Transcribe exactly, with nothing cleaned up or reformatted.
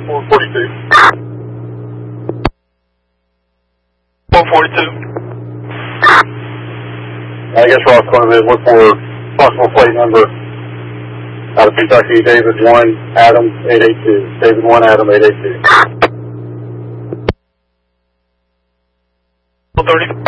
four forty-two. four forty-two. I guess Ross going to look for possible plate number out of Kentucky, David one, Adam eight eight two. David one, Adam eight eight two. thirty.